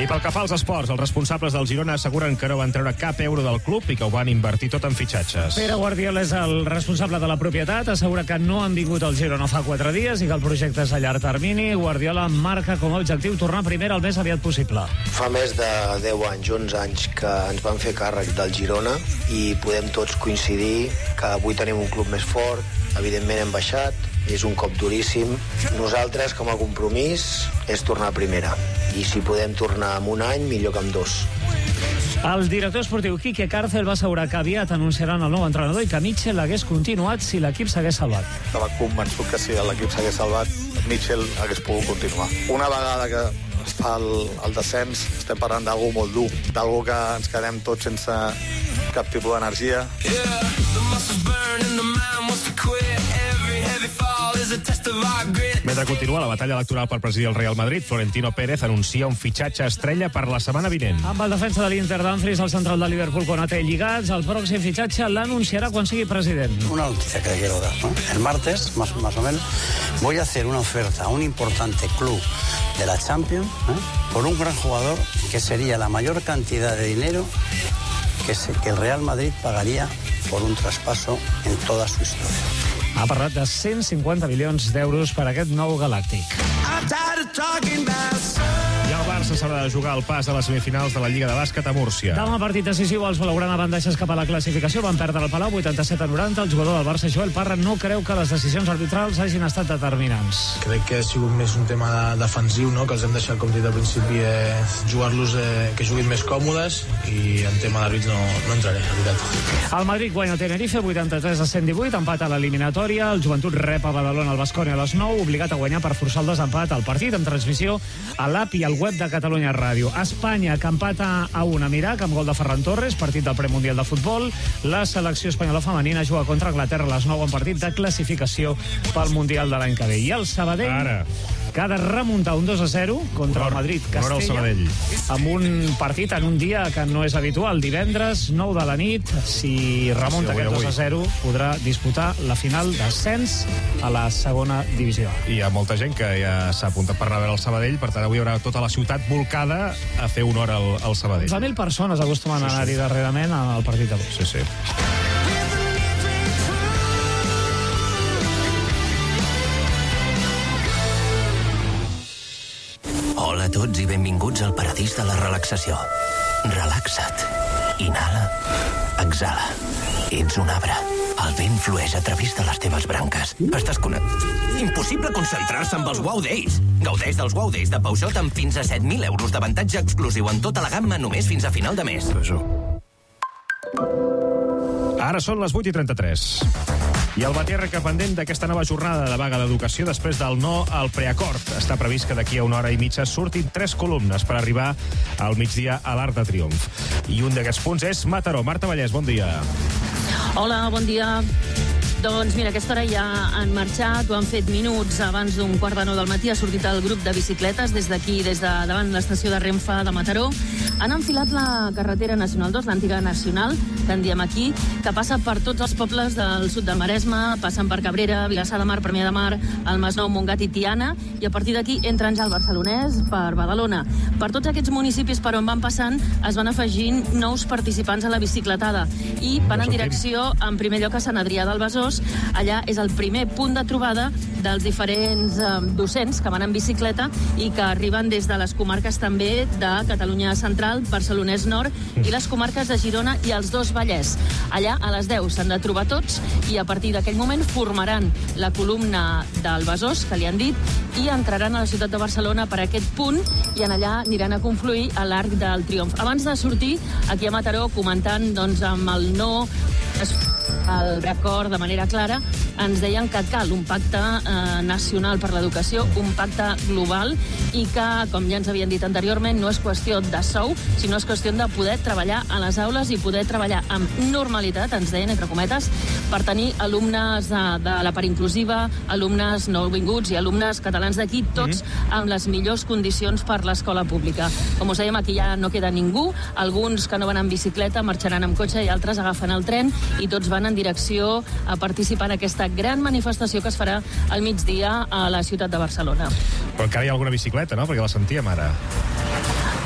pel que fa als esports, els responsables del Girona asseguren que no van treure cap euro del club i que ho van invertir tot en fitxatges. Pere Guardiola és el responsable de la propietat, assegura que no han vingut al Girona fa 4 dies i que el projecte és a llarg termini. Guardiola marca com a objectiu tornar primera el més aviat possible. Fa més de 10 anys, 11 anys que ens van fer càrrec del Girona i podem tots coincidir que avui tenim un club més fort, evidentment hem baixat, és un cop duríssim. Nosaltres, com a compromís, és tornar a primera. I si podem tornar en un any, millor que en 2. El director esportiu Quique Cárcel va assegurar que aviat anunciaran el nou entrenador i que Mitchell hagués continuat si l'equip s'hagués salvat. Estava convençut que si l'equip s'hagués salvat, Mitchell hagués pogut continuar. Una vegada que es fa el descens, estem parlant d'algú molt dur, d'algú que ens quedem tots sense cap tipus d'energia. Mentre continua la batalla electoral per presidir el Real Madrid, Florentino Pérez anuncia un fitxatge estrella per la setmana vinent. Amb el defensa de l'Inter d'Anfris, el central de Liverpool, Konaté lligats, el pròxim fitxatge l'anunciarà quan sigui president. Una noticia que le quiero dar, ¿no? El martes, más o menos, voy a hacer una oferta a un importante club de la Champions, por un gran jugador que sería la mayor cantidad de dinero que el Real Madrid pagaría por un traspaso en toda su historia. Ha parlat de 150 milions d'euros per aquest nou galàctic. I el Barça s'haurà de jugar el pas a les semifinals de la Lliga de Bàsquet a Múrcia. Demà partit decisiu, els blaugrana van deixar escapar la classificació, van perdre el Palau 87-90. El jugador del Barça, Joel Parra, no creu que les decisions arbitrals hagin estat determinants. Crec que ha sigut més un tema defensiu, no? Que els hem deixat, com dit al principi, jugar-los que juguin més còmodes, i en tema d'àrbits no entraré, la veritat. El Madrid guanya el Tenerife 83-118, empat a l'eliminatòria. El Joventut rep a Badalona el Baskonia a les 9, obligat a guanyar per forçar el desempat. El partit amb transmissió a l'app i al web de Catalunya Ràdio. Espanya, que empata a 1 amb Iraq amb gol de Ferran Torres, partit del premundial de futbol. La selecció espanyola femenina juga contra Anglaterra a les 9 en partit de classificació pel mundial de l'any que ve. I el Sabadell, que ha de remuntar un 2-0 contra el Madrid-Castella, amb un partit en un dia que no és habitual. Divendres, 9 de la nit, si remunta aquest 2-0, podrà disputar la final d'ascens a la segona divisió. Hi ha molta gent que ja s'ha apuntat per anar a veure el Sabadell, per tant avui hi haurà tota la ciutat volcada a fer honor al Sabadell. 11.000 persones acostumen a anar-hi darrerament al partit d'avui. Sí. Hola a tots i benvinguts al paradís de la relaxació. Relaxa't. Inhala. Exhala. Ets un arbre. El vent flueix a través de les teves branques. Estàs Impossible concentrar-se amb els Wow Days. Gaudeix dels Wow Days de Peugeot amb fins a 7.000 euros d'avantatge exclusiu en tota la gamma només fins a final de mes. Ara són les 8:33. I el batérrec pendent d'aquesta nova jornada de vaga d'educació després del no al preacord. Està previst que d'aquí a 1 hora i mitja surtin 3 columnes per arribar al migdia a l'Arc de Triomf. I un d'aquests punts és Mataró. Marta Vallès, bon dia. Hola, bon dia. Doncs mira, a aquesta hora ja han marxat, ho han fet minuts abans d'un 8:45 del matí. Ha sortit el grup de bicicletes des d'aquí, des de davant l'estació de Renfe de Mataró. Han enfilat la carretera Nacional 2, l'antiga Nacional, que en diem aquí, que passa per tots els pobles del sud del Maresme, passen per Cabrera, Vilassar de Mar, Premià de Mar, el Masnou, Montgat i Tiana, i a partir d'aquí entren ja al Barcelonès per Badalona. Per tots aquests municipis per on van passant es van afegint nous participants a la bicicletada i van en direcció, en primer lloc, a Sant Adrià del Besòs. Allà és el primer punt de trobada dels diferents docents que van en bicicleta i que arriben des de les comarques també de Catalunya Central, Barcelonès Nord i les comarques de Girona i els dos Vallès. Allà a les 10 s'han de trobar tots i a partir d'aquell moment formaran la columna del Besòs, que li han dit, i entraran a la ciutat de Barcelona per aquest punt i en allà aniran a confluir a l'Arc del Triomf. Abans de sortir aquí a Mataró, comentant doncs, amb el no el preacord de manera clara, ens deien que cal un pacte nacional per l'educació, un pacte global i que, com ja ens havien dit anteriorment, no és qüestió de sou, sinó és qüestió de poder treballar a les aules i poder treballar amb normalitat, ens deien, entre cometes, per tenir alumnes de la part inclusiva, alumnes nouvinguts i alumnes catalans d'aquí, tots amb les millors condicions per l'escola pública. Com us dèiem, aquí ja no queda ningú, alguns que no van en bicicleta marxaran amb cotxe i altres agafen el tren i tots van en direcció a participar en aquesta gran manifestació que es farà al migdia a la ciutat de Barcelona. Però encara hi ha alguna bicicleta, no? Perquè la sentíem ara.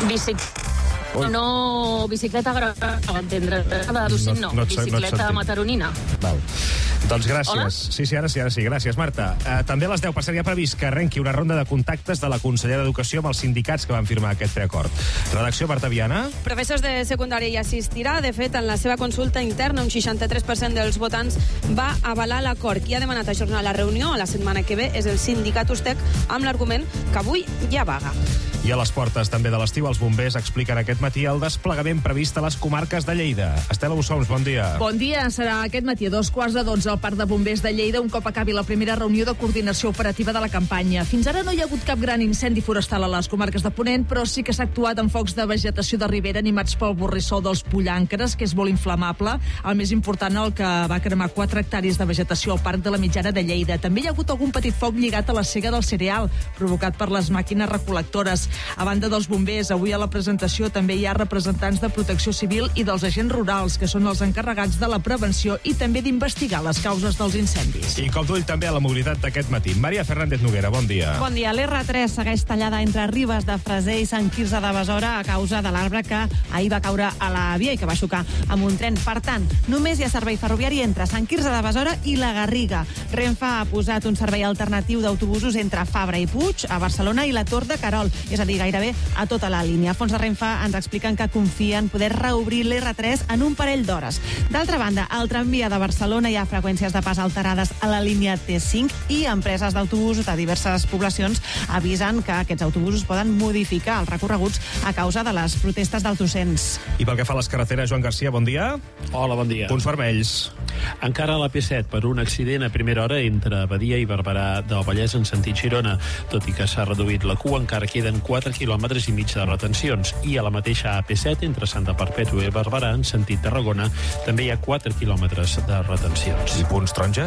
No bicicleta groga, entendre, de docent no, bicicleta mataronina. Val. Doncs gràcies. Hola? Sí, ara sí. Gràcies, Marta. També a les 10 per cert, hi ha previst que arrenqui una ronda de contactes de la Consellera d'Educació amb els sindicats que van firmar aquest preacord. Redacció, Marta Viana. Professors de secundària hi assistirà. De fet, en la seva consulta interna, un 63% dels votants va avalar l'acord. Qui ha demanat ajornar la reunió a la setmana que ve és el sindicat USTEC, amb l'argument que avui hi ha vaga. I a les portes també de l'estiu, els bombers expliquen aquest matí el desplegament previst a les comarques de Lleida. Estela Bussoms, bon dia. Bon dia. Serà aquest matí a 2:15 al Parc de Bombers de Lleida, un cop acabi la primera reunió de coordinació operativa de la campanya. Fins ara no hi ha hagut cap gran incendi forestal a les comarques de Ponent, però sí que s'ha actuat en focs de vegetació de ribera animats pel borrissol dels Pollancres, que és molt inflamable. El més important, el que va cremar 4 hectàrees de vegetació al Parc de la Mitjana de Lleida. També hi ha hagut algun petit foc lligat a la sega del cereal, provocat per les màquines recol·lectores. A banda dels bombers, avui a la presentació també hi ha representants de Protecció Civil i dels agents rurals, que són els encarregats de la prevenció i també d'investigar les causes dels incendis. I cop d'ull també a la mobilitat d'aquest matí. Maria Fernández Noguera, bon dia. Bon dia. L'R3 segueix tallada entre Ribes de Freser i Sant Quirze de Besora a causa de l'arbre que ahir va caure a la via i que va xocar amb un tren. Per tant, només hi ha servei ferroviari entre Sant Quirze de Besora i la Garriga. Renfe ha posat un servei alternatiu d'autobusos entre Fabra i Puig, a Barcelona, i la Tor de Querol, és a dir, gairebé a tota la línia. Fons de Renfe ens expliquen que confien poder reobrir l'R3 en un parell d'hores. D'altra banda, al tramvia de Barcelona hi ha freqüències de pas alterades a la línia T5 i empreses d'autobusos de diverses poblacions avisen que aquests autobusos poden modificar els recorreguts a causa de les protestes dels docents. I pel que fa a les carreteres, Joan Garcia, bon dia. Hola, bon dia. Punts vermells. Encara a la P7 per un accident a primera hora entre Badia i Barberà del Vallès en sentit Girona. Tot i que s'ha reduït la cua, encara queden 4 quilòmetres i mig de retencions. I a la mateixa AP7 entre Santa Perpètua i Barberà en sentit Tarragona també hi ha 4 quilòmetres de retencions. I punts taronja?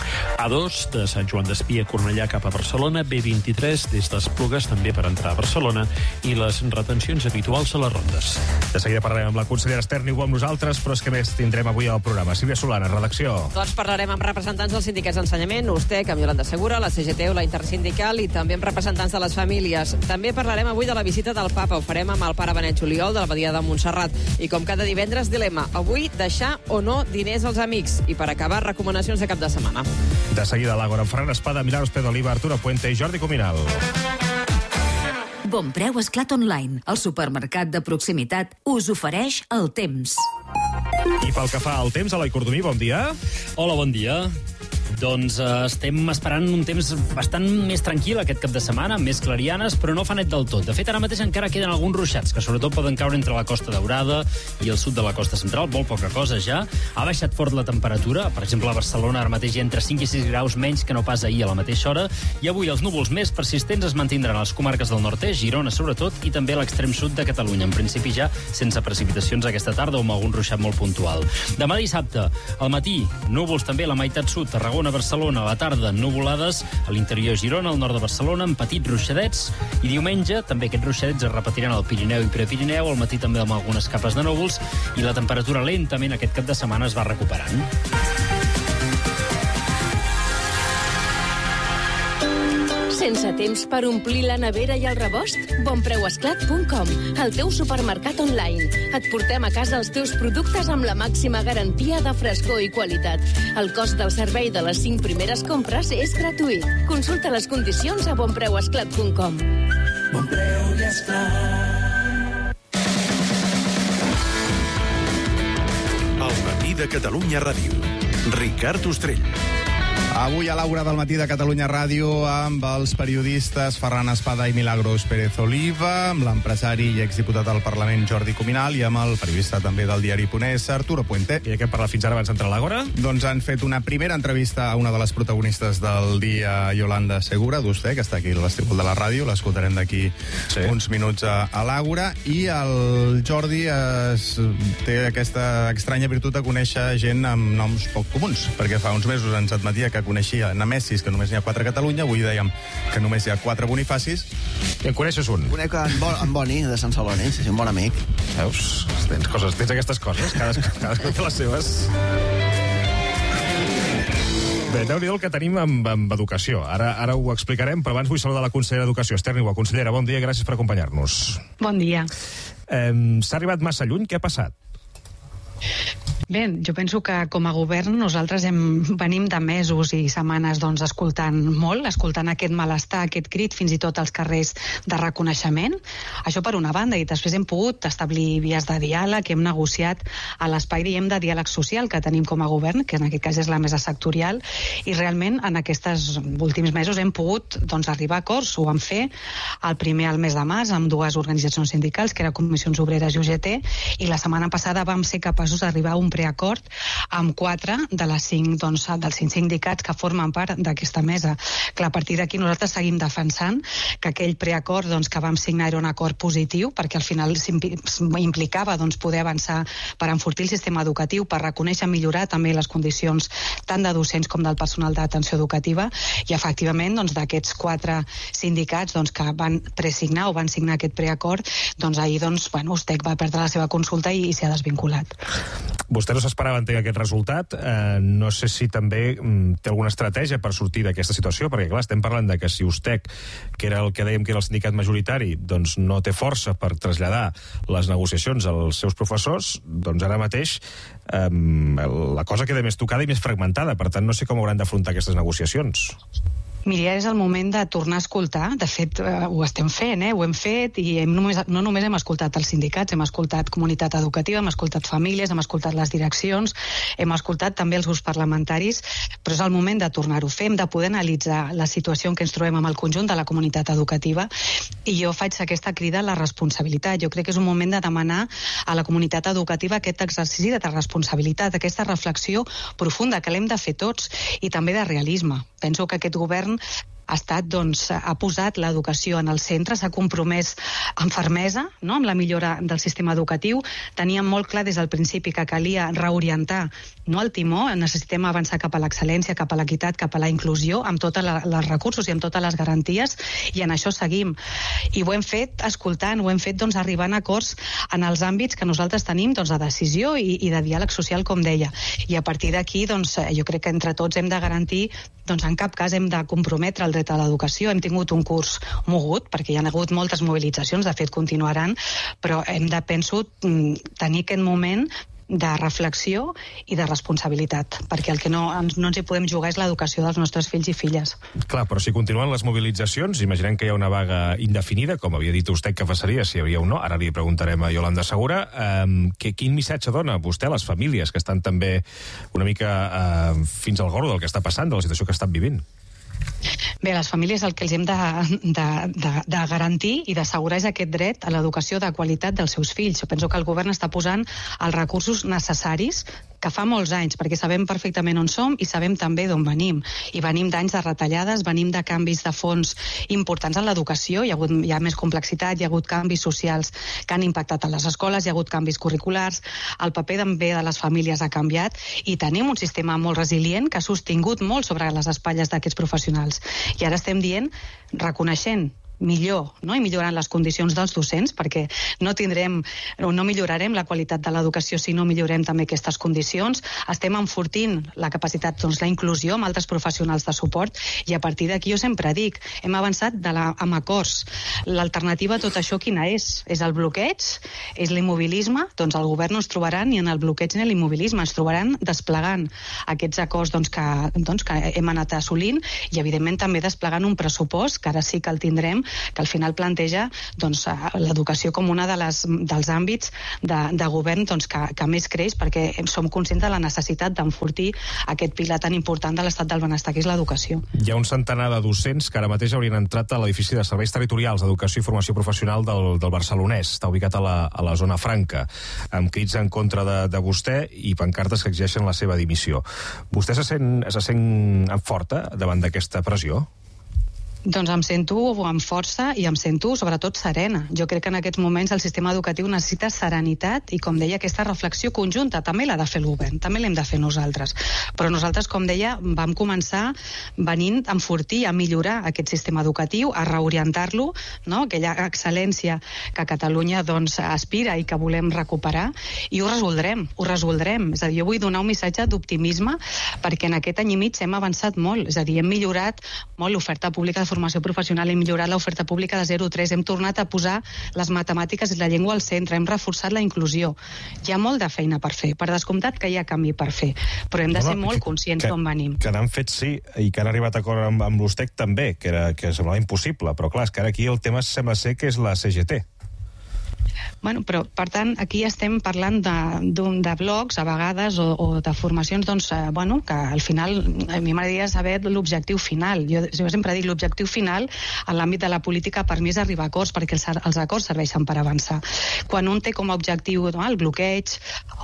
A2 de Sant Joan d'Espí a Cornellà cap a Barcelona, B23 des d'Esplugues també per entrar a Barcelona i les retencions habituals a les rondes. De seguida parlarem amb la consellera Esther Niubó amb nosaltres, però és que més tindrem avui al programa. Sílvia Solana, redacció. Doncs parlarem amb representants dels sindicats d'ensenyament, USTEC, amb Yolanda Segura, la CGT, la Intersindical i també amb representants de les famílies. També parlarem avui de la visita del Papa. Ho farem amb el pare Benet Juliol de la Badia de Montserrat. I com cada divendres, dilema. Avui, deixar o no diners als amics. I per acabar, recomanacions de cap de setmana. De seguida, l'Àgora, amb Ferran Espada, Milagros Pedoliva, Arturo Puente i Jordi Cuminal. Bonpreu Esclat Online, el supermercat de proximitat, us ofereix el temps. I pel que fa al temps, Eloi Cordomí, bon dia. Hola, bon dia. Doncs estem esperant un temps bastant més tranquil aquest cap de setmana, més clarianes, però no fa net del tot. De fet, ara mateix encara queden alguns ruixats, que sobretot poden caure entre la Costa Daurada i el sud de la costa central, molt poca cosa ja. Ha baixat fort la temperatura, per exemple a Barcelona ara mateix hi ha entre 5 i 6 graus menys que no pas ahir a la mateixa hora, i avui els núvols més persistents es mantindran a les comarques del nord-est, Girona sobretot, i també a l'extrem sud de Catalunya, en principi ja sense precipitacions aquesta tarda o amb algun ruixat molt puntual. Demà dissabte, al matí, núvols també a la meitat sud, Tarragona, Barcelona, a la tarda, nuvolades, a l'interior Girona, al nord de Barcelona, amb petits ruixadets, i diumenge també aquests ruixadets es repetiran al Pirineu i Prepirineu, al matí també amb algunes capes de núvols, i la temperatura lentament aquest cap de setmana es va recuperant. Sense temps per omplir la nevera i el rebost? Bonpreuesclat.com, el teu supermercat online. Et portem a casa els teus productes amb la màxima garantia de frescor i qualitat. El cost del servei de les 5 primeres compres és gratuït. Consulta les condicions a bonpreuesclat.com. Bonpreu i Esclat. El matí de Catalunya Ràdio. Ricard Ostrell. Avui a l'Aura del matí de Catalunya Ràdio amb els periodistes Ferran Espada i Milagros Pérez Oliva, amb l'empresari i exdiputat al Parlament Jordi Cuminal i amb el periodista també del diari Ponès, Arturo Puente. I de què hem parlat fins ara abans d'entrar a l'Àgora? Doncs han fet una primera entrevista a una de les protagonistes del dia, Yolanda Segura, d'USTEC, que està aquí al vestíbul de la ràdio, l'escoltarem d'aquí uns minuts a l'Àgora, i el Jordi té aquesta estranya virtut de conèixer gent amb noms poc comuns, perquè fa uns mesos ens admetia que coneixia Nemessis, que només n'hi ha 4 a Catalunya, avui dèiem que només hi ha 4 Bonifacis. I en coneixes un? Conec en Boni, de Sant Celoni, sí, un bon amic. Veus? Tens aquestes coses, cadascú té les seves. Bé, Déu-n'hi-do el que tenim amb educació. Ara ho explicarem, però abans vull saludar la consellera d'Educació, Esther Niubó. Consellera, bon dia, gràcies per acompanyar-nos. Bon dia. S'ha arribat massa lluny? Què ha passat? Bé, jo penso que com a govern nosaltres venim de mesos i setmanes escoltant molt, escoltant aquest malestar, aquest crit, fins i tot als carrers de reconeixement. Això per una banda, i després hem pogut establir vies de diàleg, hem negociat a l'espai, diem, de diàleg social que tenim com a govern, que en aquest cas és la mesa sectorial, i realment en aquests últims mesos hem pogut arribar a acords. Ho vam fer el primer al mes de març amb dues organitzacions sindicals, que era Comissions Obreres i UGT, i la setmana passada vam ser capaços d'arribar a un preacord amb 4 de les 5, dels 5 sindicats que formen part d'aquesta mesa. Clar, a partir d'aquí nosaltres seguim defensant que aquell preacord que vam signar era un acord positiu, perquè al final implicava poder avançar per enfortir el sistema educatiu, per reconèixer i millorar també les condicions tant de docents com del personal d'atenció educativa, i efectivament d'aquests 4 sindicats que van presignar o van signar aquest preacord, ahir USTEC va perdre la seva consulta i s'ha desvinculat. Vostè no s'esperava aquest resultat. No sé si també té alguna estratègia per sortir d'aquesta situació, perquè clar, estem parlant de que si USTEC, que era el que dèiem que era el sindicat majoritari, no té força per traslladar les negociacions als seus professors, ara mateix la cosa queda més tocada i més fragmentada. Per tant, no sé com hauran d'afrontar aquestes negociacions. Miri, ara és el moment de tornar a escoltar. De fet, ho estem fent, ho hem fet, i no només hem escoltat els sindicats, hem escoltat comunitat educativa, hem escoltat famílies, hem escoltat les direccions, hem escoltat també els grups parlamentaris, però és el moment de tornar-ho a fer, hem de poder analitzar la situació en què ens trobem amb el conjunt de la comunitat educativa, i jo faig aquesta crida a la responsabilitat. Jo crec que és un moment de demanar a la comunitat educativa aquest exercici de responsabilitat, aquesta reflexió profunda que l'hem de fer tots, i també de realisme. Penso que aquest govern ha posat l'educació en el centre, s'ha compromès amb fermesa amb la millora del sistema educatiu. Teníem molt clar des del principi que calia reorientar el timó, necessitem avançar cap a l'excel·lència, cap a l'equitat, cap a la inclusió, amb tots els recursos i amb totes les garanties, i en això seguim. I ho hem fet escoltant, ho hem fet arribant a acords en els àmbits que nosaltres tenim de decisió i de diàleg social, com deia. I a partir d'aquí, jo crec que entre tots hem de garantir, en cap cas hem de comprometre el dret a l'educació. Hem tingut un curs mogut, perquè hi ha hagut moltes mobilitzacions, de fet continuaran, però hem de, penso, tenir aquest moment de reflexió i de responsabilitat, perquè el que no ens hi podem jugar és l'educació dels nostres fills i filles. Clar, però si continuen les mobilitzacions, imaginem que hi ha una vaga indefinida, com havia dit vostè que passaria si hi havia o no, ara li preguntarem a Yolanda Segura, quin missatge dona vostè a les famílies que estan també una mica fins al gorro del que està passant, de la situació que estan vivint? Bé, les famílies el que els hem de garantir i d'assegurar és aquest dret a l'educació de qualitat dels seus fills. Jo penso que el govern està posant els recursos necessaris que fa molts anys, perquè sabem perfectament on som i sabem també d'on venim. I venim d'anys de retallades, venim de canvis de fons importants en l'educació, hi ha més complexitat, hi ha hagut canvis socials que han impactat a les escoles, hi ha hagut canvis curriculars, el paper també de les famílies ha canviat, i tenim un sistema molt resilient que ha sostingut molt sobre les espatlles d'aquests professionals. I ara estem dient, reconeixent millor, i millorant les condicions dels docents, perquè no millorarem la qualitat de l'educació si no millorem també aquestes condicions. Estem enfortint la capacitat, la inclusió amb altres professionals de suport, i a partir d'aquí jo sempre dic, hem avançat amb acords. L'alternativa a tot això quina és? És el bloqueig? És l'immobilisme? Doncs el govern no ens trobarà ni en el bloqueig ni en l'immobilisme, ens trobaran desplegant aquests acords que hem anat assolint, i evidentment també desplegant un pressupost, que ara sí que el tindrem, que al final planteja l'educació com una dels àmbits de govern que més creix, perquè som conscients de la necessitat d'enfortir aquest pilar tan important de l'estat del benestar, que és l'educació. Hi ha un centenar de docents que ara mateix haurien entrat a l'edifici de serveis territorials d'educació i formació professional del Barcelonès. Està ubicat a la zona franca, amb crits en contra de vostè i pancartes que exigeixen la seva dimissió. Vostè se sent forta davant d'aquesta pressió? Doncs em sento amb força i em sento sobretot serena. Jo crec que en aquests moments el sistema educatiu necessita serenitat i, com deia, aquesta reflexió conjunta també l'ha de fer el govern, també l'hem de fer nosaltres. Però nosaltres, com deia, vam començar venint a enfortir, a millorar aquest sistema educatiu, a reorientar-lo, no? Aquella excel·lència que Catalunya doncs, aspira i que volem recuperar, i ho resoldrem. És a dir, jo vull donar un missatge d'optimisme perquè en aquest any i mig hem avançat molt, és a dir, hem millorat molt l'oferta pública de formació professional, hem millorat l'oferta pública de 0-3, hem tornat a posar les matemàtiques i la llengua al centre, hem reforçat la inclusió. Hi ha molt de feina per fer, per descomptat que hi ha camí per fer, però hem de ser molt conscients d'on venim. Que n'han fet sí, i que han arribat a acord amb l'USTEC també, que semblava impossible, però clar, és que ara aquí el tema sembla ser que és la CGT. Bueno, però, per tant, aquí estem parlant de blocs, a vegades, o de formacions, doncs, que al final a mi m'agradaria saber l'objectiu final. Jo sempre dic l'objectiu final en l'àmbit de la política per mi és arribar a acords, perquè els acords serveixen per avançar. Quan un té com a objectiu el bloqueig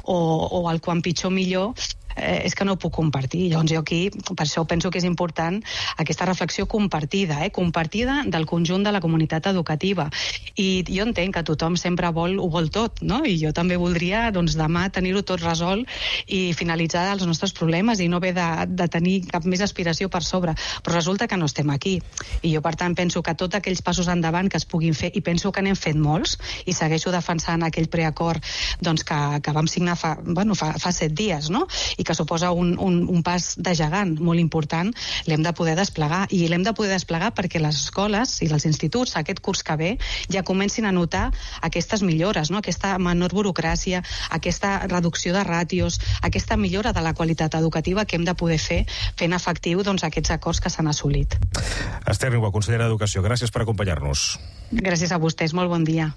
o el quan pitjor millor, és que no ho puc compartir. Llavors jo aquí, per això penso que és important aquesta reflexió compartida, compartida del conjunt de la comunitat educativa. I jo entenc que tothom sempre ho vol tot, no? I jo també voldria demà tenir-ho tot resolt i finalitzar els nostres problemes i no haver de tenir cap més aspiració per sobre. Però resulta que no estem aquí. I jo, per tant, penso que tots aquells passos endavant que es puguin fer, i penso que n'hem fet molts, i segueixo defensant aquell preacord que vam signar fa 7 dies, no? I que suposa un pas de gegant molt important, l'hem de poder desplegar. I l'hem de poder desplegar perquè les escoles i els instituts aquest curs que ve ja comencin a notar aquestes millores, no? Aquesta menor burocràcia, aquesta reducció de ràtios, aquesta millora de la qualitat educativa que hem de poder fer fent efectiu aquests acords que s'han assolit. Esther Niubó, consellera d'Educació, gràcies per acompanyar-nos. Gràcies a vostès, molt bon dia.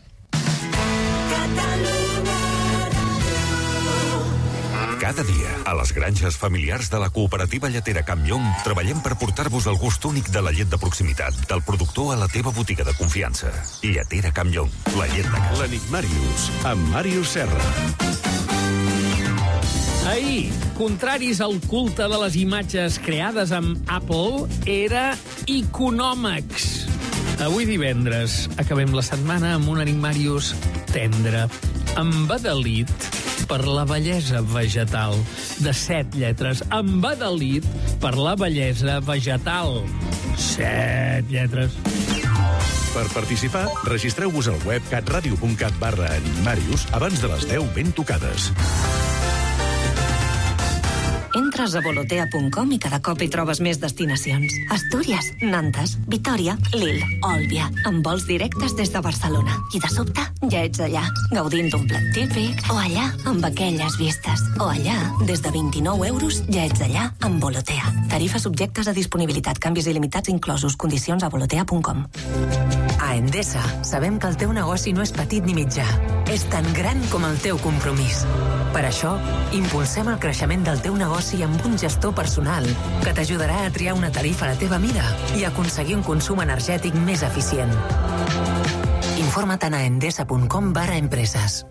Cada dia, a les granges familiars de la cooperativa lletera Campllong, treballem per portar-vos el gust únic de la llet de proximitat, del productor a la teva botiga de confiança. Lletera Campllong, la llet de casa. L'Enigmàrius, amb Màrius Serra. Ahir, contraris al culte de les imatges creades amb Apple, era Iconòmex. Avui divendres acabem la setmana amb un Enigmàrius tendre, embadalit per la bellesa vegetal, de 7 lletres, embadalit per la bellesa vegetal. 7 lletres. Per participar, registreu-vos al web catradio.cat/Enigmàrius abans de les 10 ben tocades. Entres a volotea.com i cada cop hi trobes més destinacions. Astúries, Nantes, Vitòria, Lille, Òlbia, amb vols directes des de Barcelona. I de sobte ja ets allà, gaudint d'un plat típic, o allà amb aquelles vistes, o allà, des de 29 euros, ja ets allà amb Volotea. Tarifes subjectes a disponibilitat, canvis il·limitats inclosos, condicions a volotea.com. A Endesa sabem que el teu negoci no és petit ni mitjà, és tan gran com el teu compromís. Per això, impulsem el creixement del teu negoci amb un gestor personal que t'ajudarà a triar una tarifa a la teva mida i aconseguir un consum energètic més eficient. Informa't a endesa.com/empreses.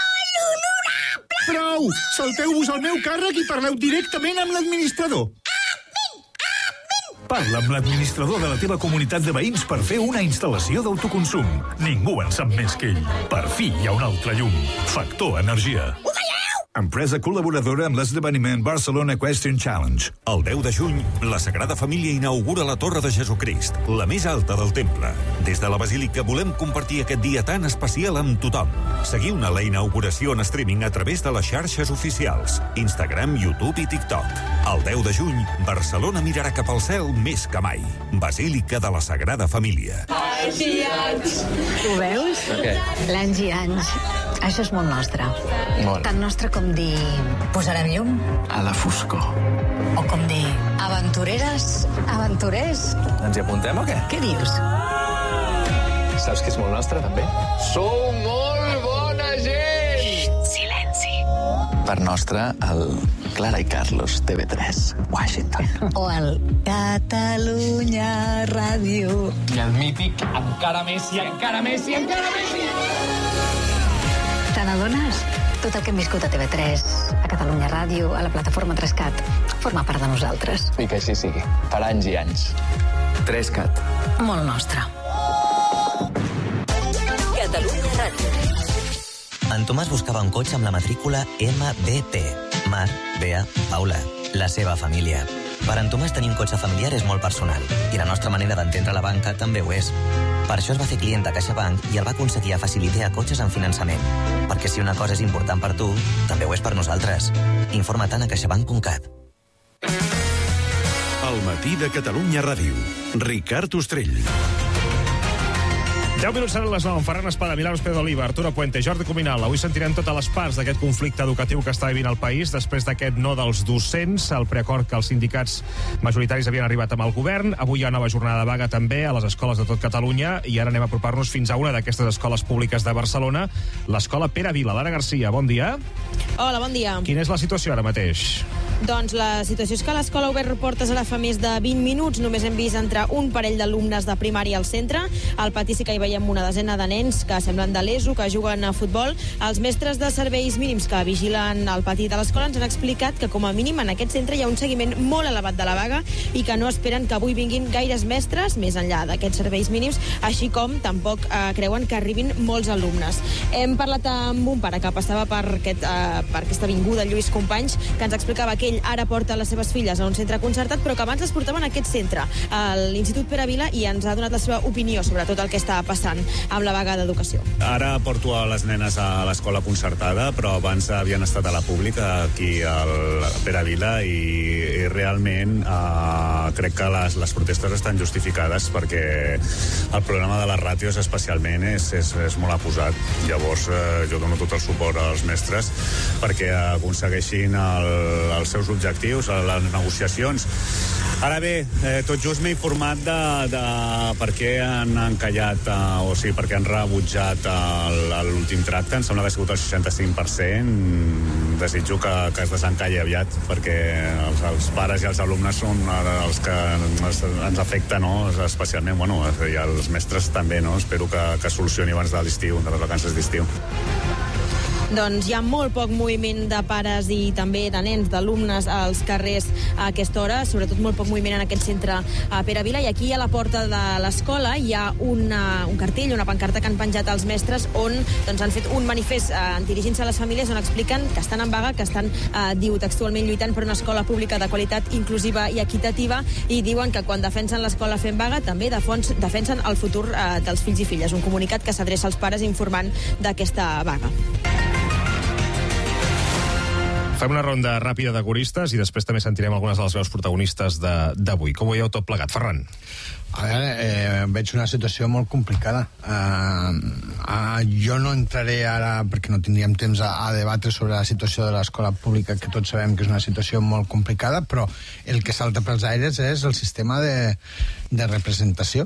Prou! Salteu-vos al meu càrrec i parleu directament amb l'administrador. Parla amb l'administrador de la teva comunitat de veïns per fer una instal·lació d'autoconsum. Ningú en sap més que ell. Per fi hi ha un altre llum. Factor Energia. Empresa col·laboradora amb l'esdeveniment Barcelona Question Challenge. El 10 de juny, la Sagrada Família inaugura la Torre de Jesucrist, la més alta del temple. Des de la Basílica volem compartir aquest dia tan especial amb tothom. Seguiu-ne la inauguració en streaming a través de les xarxes oficials, Instagram, YouTube i TikTok. El 10 de juny, Barcelona mirarà cap al cel més que mai. Basílica de la Sagrada Família. Anys i anys. Ho veus? Què? L'anys i anys. Això és molt nostre. Molt. Tan nostre com dir posarem llum. A la foscor. O com dir aventureres, aventurers. Ens hi apuntem o què? Què dius? Saps que és molt nostre, també? Sou molt bona gent! Silenci. Per nostre, el Clara i Carlos, TV3, Washington. O el Catalunya Ràdio. I el mític Encara més i encara més i encara més i... Te n'adones? Tot el que hem viscut a TV3, a Catalunya Ràdio, a la plataforma 3CAT, forma part de nosaltres. I que així sigui, per anys i anys. 3CAT. Molt nostre. Catalunya Ràdio. En Tomàs buscava un cotxe amb la matrícula MBP. Mar, Bea, Paula, la seva família. Per en Tomàs tenir un cotxe familiar és molt personal i la nostra manera d'entendre la banca també ho és. Per això es va fer client de CaixaBank i el va aconseguir a Facilitea Cotxes amb finançament. Perquè si una cosa és important per tu, també ho és per nosaltres. Informa't a caixabank.cat. El matí de Catalunya Ràdio. Ricard Ostrell. 10 minuts seran les 9. Ferran Espada, Milagros Pedro Oliva, Arturo Puente, Jordi Cuminal. Avui sentirem totes les parts d'aquest conflicte educatiu que està vivint el país després d'aquest no dels docents, el preacord que els sindicats majoritaris havien arribat amb el govern. Avui hi ha nova jornada de vaga també a les escoles de tot Catalunya i ara anem a apropar-nos fins a una d'aquestes escoles públiques de Barcelona, l'escola Pere Vila. Lara Garcia, bon dia. Hola, bon dia. Quina és la situació ara mateix? Doncs la situació és que l'escola ha obert portes ara fa més de 20 minuts. Només hem vist entrar un parell d'alumnes de primària al centre. Al pati sí que hi veiem una desena de nens que semblen de l'ESO, que juguen a futbol. Els mestres de serveis mínims que vigilen el pati de l'escola ens han explicat que com a mínim en aquest centre hi ha un seguiment molt elevat de la vaga i que no esperen que avui vinguin gaires mestres més enllà d'aquests serveis mínims, així com tampoc creuen que arribin molts alumnes. Hem parlat amb un pare que passava per aquesta avinguda, Lluís Companys, que ens explicava que ell ara porta les seves filles a un centre concertat, però que abans les portaven a aquest centre, a l'Institut Pere Vila, i ens ha donat la seva opinió sobre tot el que està passant amb la vaga d'educació. Ara porto a les nenes a l'escola concertada, però abans havien estat a la pública, aquí al Pere Vila, i realment crec que les protestes estan justificades perquè el problema de les ràtios especialment és molt acusat. Llavors jo dono tot el suport als mestres perquè aconsegueixin els seus objectius, les negociacions. Ara bé, tot just m'he informat de per què han encallat, o sigui, per què han rebutjat l'últim tracte. Em sembla que ha sigut el 65%. Desitjo que es desencalli aviat, perquè els pares i els alumnes són els que ens afecten, no? Especialment, bueno, i els mestres també, no? Espero que solucioni abans de l'estiu, de les vacances d'estiu. Doncs hi ha molt poc moviment de pares i també de nens, d'alumnes als carrers a aquesta hora, sobretot molt poc moviment en aquest centre a Pere Vila, i aquí a la porta de l'escola hi ha un cartell, una pancarta que han penjat els mestres on doncs, han fet un manifest dirigint-se a les famílies on expliquen que estan en vaga, que estan, diu textualment, lluitant per una escola pública de qualitat inclusiva i equitativa, i diuen que quan defensen l'escola fent vaga també defensen el futur dels fills i filles. Un comunicat que s'adreça als pares informant d'aquesta vaga. Fem una ronda ràpida de coristes i després també sentirem algunes de les veus protagonistes d'avui. Com ho veieu tot plegat? Ferran. A veure, veig una situació molt complicada. Jo no entraré ara, perquè no tindríem temps a debatre sobre la situació de l'escola pública, que tots sabem que és una situació molt complicada, però el que salta pels aires és el sistema de representació.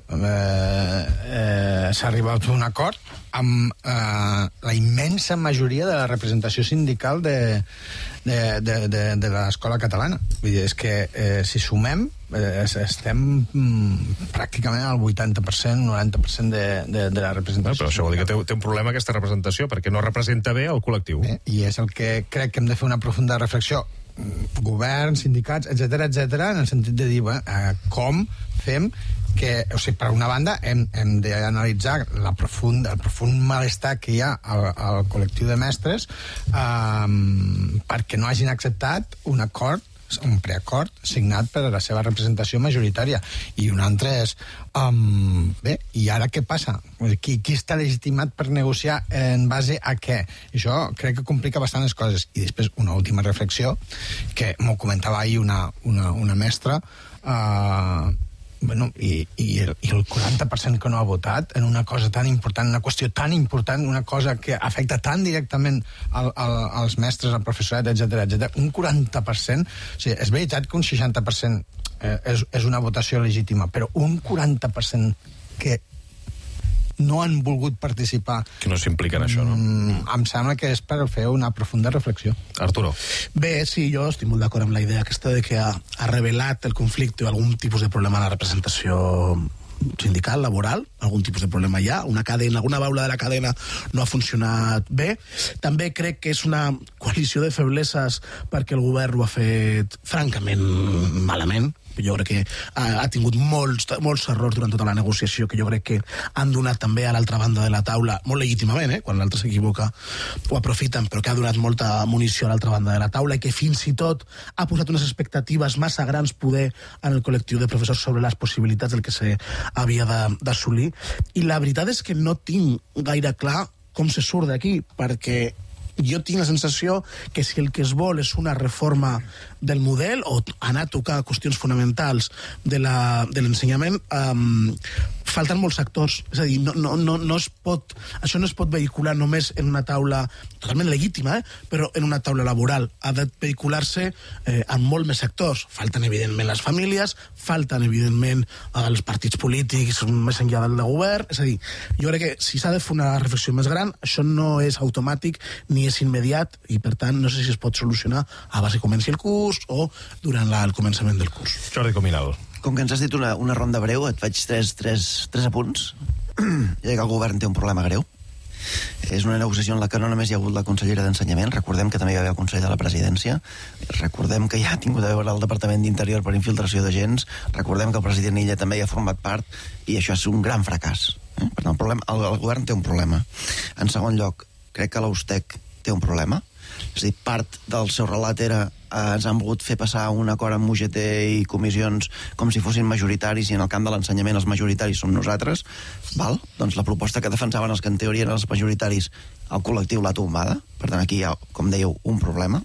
S'ha arribat a un acord amb la immensa majoria de la representació sindical de l'escola catalana. Vull dir, és que si sumem estem pràcticament al 80%, 90% de la representació. Però això vol dir que té un problema aquesta representació, perquè no representa bé el col·lectiu. I és el que crec que hem de fer una profunda reflexió, govern, sindicats, etc, en el sentit de dir, com fem que, o sigui, per una banda hem d'analitzar el profund malestar que hi ha al col·lectiu de mestres perquè no hagin acceptat un acord, un preacord signat per a la seva representació majoritària. I un altre és bé, i ara què passa? Qui està legitimat per negociar en base a què? Això crec que complica bastant les coses. I després una última reflexió que m'ho comentava ahir una mestra, bueno, i el 40% que no ha votat en una cosa tan important, una qüestió tan important, una cosa que afecta tan directament als mestres, al professorat, etc. Un 40%, o sigui, és veritat que un 60% és una votació legítima, però un 40% que no han volgut participar... Que no s'impliquen això, no? Em sembla que és per fer una profunda reflexió. Arturo. Bé, sí, jo estic molt d'acord amb la idea aquesta de que ha revelat el conflicte o algun tipus de problema a la representació sindical, laboral, algun tipus de problema hi ha, alguna baula de la cadena no ha funcionat bé. També crec que és una coalició de febleses perquè el govern ho ha fet francament malament, Jo crec que ha tingut molts errors durant tota la negociació, que jo crec que han donat també a l'altra banda de la taula, molt legítimament, quan l'altre s'equivoca ho aprofiten, però que ha donat molta munició a l'altra banda de la taula i que fins i tot ha posat unes expectatives massa grans poder en el col·lectiu de professors sobre les possibilitats del que s'havia d'assolir. I la veritat és que no tinc gaire clar com se surt d'aquí, perquè jo tinc la sensació que si el que es vol és una reforma del model o anar a tocar qüestions fonamentals de l'ensenyament, falten molts actors. És a dir, això no es pot vehicular només en una taula totalment legítima, però en una taula laboral. Ha de vehicular-se amb molt més actors. Falten, evidentment, les famílies, falten, evidentment, els partits polítics més enllà del de govern. És a dir, jo crec que si s'ha de fer una reflexió més gran, això no és automàtic ni és immediat i, per tant, no sé si es pot solucionar a base que comenci el curs o durant el començament del curs. Jordi Cominal. Com que ens has dit una ronda breu, et faig tres apunts. Jo crec que el govern té un problema greu. És una negociació en la que no només hi ha hagut la consellera d'Ensenyament, recordem que també hi va haver el Consell de la Presidència, recordem que ja ha tingut a veure el Departament d'Interior per infiltració d'agents, recordem que el president Illa també hi ha format part, i això és un gran fracàs. Per tant, el govern té un problema. En segon lloc, crec que l'Austec té un problema. És a dir, part del seu relat era ens han volgut fer passar un acord amb UGT i comissions com si fossin majoritaris i en el camp de l'ensenyament els majoritaris som nosaltres, val? Doncs la proposta que defensaven els que en teoria eren els majoritaris, el col·lectiu l'ha tombada. Per tant, aquí hi ha, com dèieu, un problema.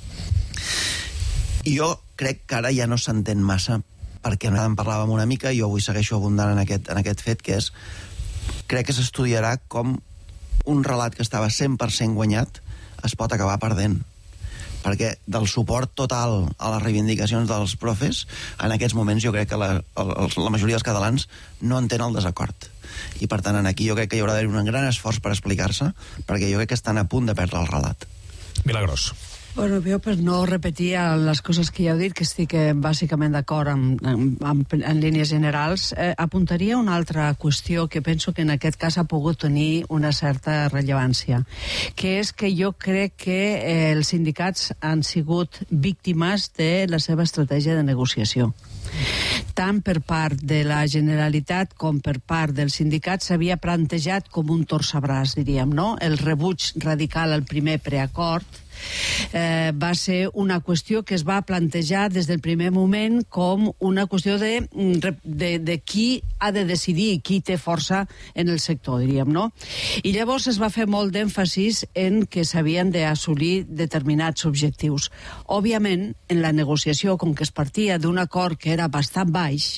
I jo crec que ara ja no s'entén massa, perquè en parlàvem una mica i jo avui segueixo abundant en aquest fet, que és, crec que s'estudiarà com un relat que estava 100% guanyat es pot acabar perdent, perquè del suport total a les reivindicacions dels profes, en aquests moments jo crec que la majoria dels catalans no entén el desacord. I per tant, aquí jo crec que hi haurà d'haver un gran esforç per explicar-se, perquè jo crec que estan a punt de perdre el relat. Milagros. Bueno, jo per no repetir les coses que ja heu dit, que estic bàsicament d'acord en línies generals, apuntaria una altra qüestió que penso que en aquest cas ha pogut tenir una certa rellevància, que és que jo crec que els sindicats han sigut víctimes de la seva estratègia de negociació. Tant per part de la Generalitat com per part dels sindicats s'havia plantejat com un torçabràs, diríem, no? El rebuig radical al primer preacord va ser una qüestió que es va plantejar des del primer moment com una qüestió de qui ha de decidir i qui té força en el sector, diríem, no? I llavors es va fer molt d'èmfasis en que s'havien d'assolir determinats objectius. Òbviament, en la negociació, com que es partia d'un acord que era bastant baix,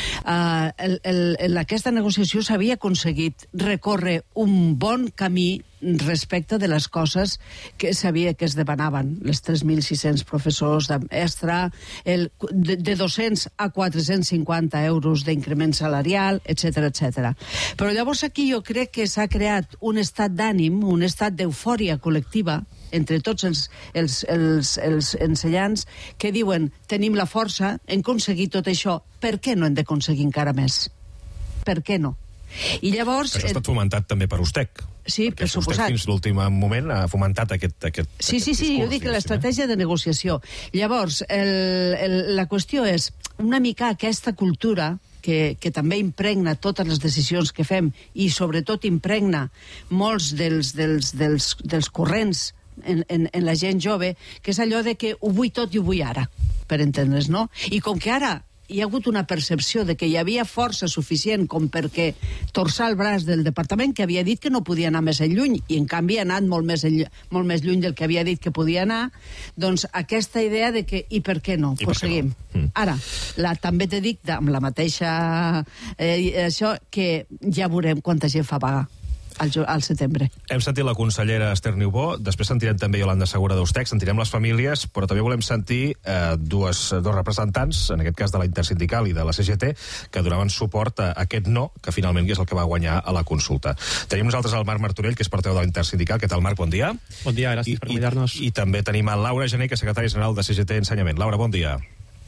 en aquesta negociació s'havia aconseguit recórrer un bon camí respecte de les coses que sabia que es demanaven, les 3.600 professors extra, de 200 a 450 euros d'increment salarial, etc etc. Però llavors aquí jo crec que s'ha creat un estat d'ànim, un estat d'eufòria col·lectiva entre tots els ensenyants que diuen tenim la força, hem aconseguit tot això, per què no hem d'aconseguir encara més? Per què no? I llavors... Això ha estat fomentat també per Ustec. Sí, per suposat. Fins l'últim moment ha fomentat aquest Sí, jo dic l'estratègia de negociació. Llavors, la qüestió és una mica aquesta cultura que també impregna totes les decisions que fem i sobretot impregna molts dels corrents en la gent jove, que és allò de que ho vull tot i ho vull ara, per entendre's, no? I com que ara hi ha hagut una percepció de que hi havia força suficient com perquè torçar el braç del departament, que havia dit que no podia anar més lluny, i en canvi ha anat molt més lluny del que havia dit que podia anar, doncs aquesta idea de que, i per què no? Pues seguim. Ara, també te dic, amb la mateixa això, que ja veurem quanta gent fa vaga al setembre. Hem sentit la consellera Esther Niubó, després sentirem també Iolanda Segura d'Ustec, sentirem les famílies, però també volem sentir dos representants, en aquest cas de la Intersindical i de la CGT, que donaven suport a aquest no, que finalment és el que va guanyar a la consulta. Tenim nosaltres el Marc Martorell, que és portaveu de la Intersindical. Què tal, Marc? Bon dia. Bon dia, gràcies per convidar-nos. I també tenim a Laura Gené, que és secretària general de CGT Ensenyament. Laura, bon dia.